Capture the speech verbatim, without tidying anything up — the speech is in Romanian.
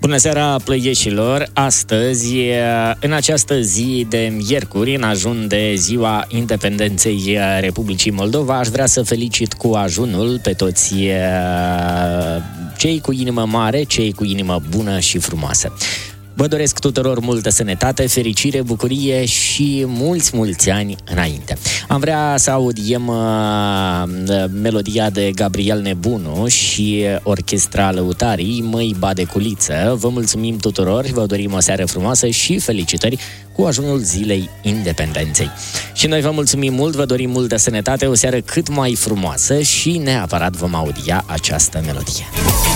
Bună seara, plăieșilor! Astăzi, în această zi de miercuri, în ajun de Ziua Independenței Republicii Moldova, aș vrea să felicit cu ajunul pe toți cei cu inimă mare, cei cu inimă bună și frumoasă. Vă doresc tuturor multă sănătate, fericire, bucurie și mulți, mulți ani înainte. Am vrea să audiem uh, melodia de Gabriel Nebunu și orchestra Lăutarii, Măi Badeculiță. Vă mulțumim tuturor, vă dorim o seară frumoasă și felicitări cu ajunul Zilei Independenței. Și noi vă mulțumim mult, vă dorim multă sănătate, o seară cât mai frumoasă și neapărat vom audia această melodie.